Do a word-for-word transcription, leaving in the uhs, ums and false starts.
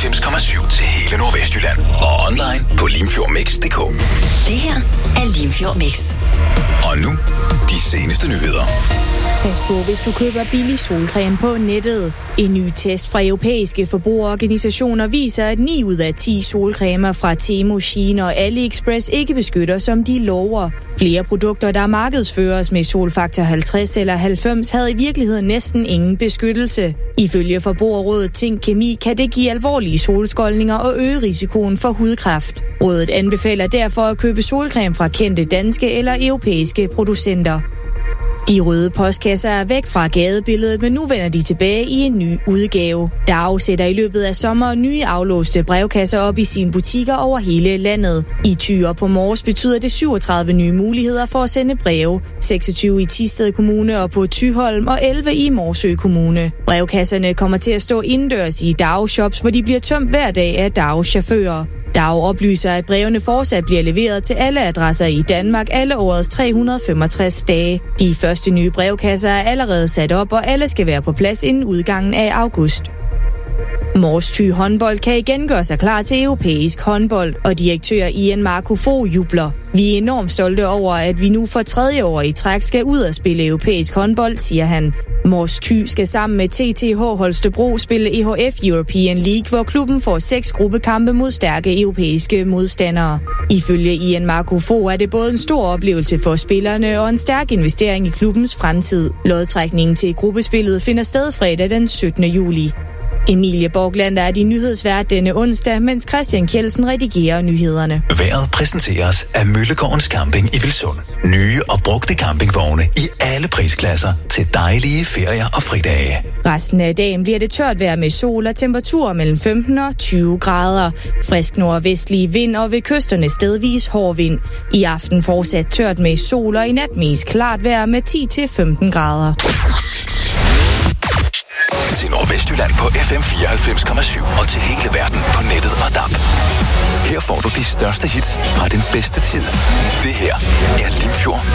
fireoghalvfems komma syv til hele Nordvestjylland. Og online på limfjordmix punktum d k. Det her er Limfjord Mix. Og nu, de seneste nyheder. Pas på, hvis du køber billig solcreme på nettet. En ny test fra europæiske forbrugerorganisationer viser, at ni ud af ti solcremer fra Temu, Shein og AliExpress ikke beskytter, som de lover. Flere produkter, der markedsføres med solfaktor halvtreds eller halvfems, havde i virkeligheden næsten ingen beskyttelse. Ifølge Forbrugerrådet Tænk Kemi kan det give alvorlige solskoldninger og øge risikoen for hudkræft. Rådet anbefaler derfor at købe solcreme fra kendte danske eller europæiske producenter. De røde postkasser er væk fra gadebilledet, men nu vender de tilbage i en ny udgave. Dow sætter i løbet af sommer nye aflåste brevkasser op i sine butikker over hele landet. I Thy og på Mors betyder det syvogtredive nye muligheder for at sende breve. seksogtyve i Thisted Kommune og på Thyholm og elleve i Morsø Kommune. Brevkasserne kommer til at stå indendørs i Dow-shops, hvor de bliver tømt hver dag af Dow-chauffører. Dow oplyser, at brevene fortsat bliver leveret til alle adresser i Danmark alle årets tre hundrede og femogtres dage. De første nye brevkasser er allerede sat op, og alle skal være på plads inden udgangen af august. Mors Thy håndbold kan igen gøre sig klar til europæisk håndbold, og direktør Ian Marco Fogh jubler. Vi er enormt stolte over, at vi nu for tredje år i træk skal ud og spille europæisk håndbold, siger han. Mors Thy skal sammen med T T H Holstebro spille E H F European League, hvor klubben får seks gruppekampe mod stærke europæiske modstandere. Ifølge Ian Marco Fogh er det både en stor oplevelse for spillerne og en stærk investering i klubbens fremtid. Lodtrækningen til gruppespillet finder sted fredag den syttende juli. Emilie Borglander er din nyhedsvært denne onsdag, mens Christian Kjeldsen redigerer nyhederne. Vejret præsenteres af Møllegårdens Camping i Vilsund. Nye og brugte campingvogne i alle prisklasser til dejlige ferier og fridage. Resten af dagen bliver det tørt vejr med sol og temperaturer mellem femten og tyve grader. Frisk nordvestlig vind og ved kysterne stedvis hård vind. I aften fortsat tørt med sol og i nat mest klart vejr med ti til femten grader. Til Nordvestjylland på F M fireoghalvfems komma syv og til hele verden på nettet og D A B. Her får du de største hits fra den bedste tid. Det her er Limfjord